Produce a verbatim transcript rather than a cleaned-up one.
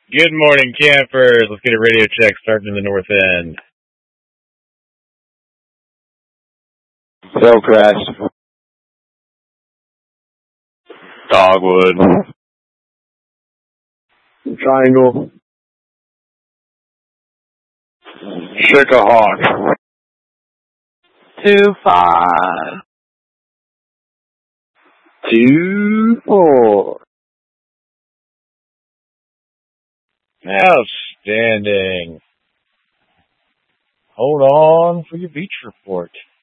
Good morning, campers. Let's get a radio check starting in the north end. Hillcrest. Dogwood. Triangle. Chickahawk. Two five. Two four. Outstanding. Hold on for your beach report.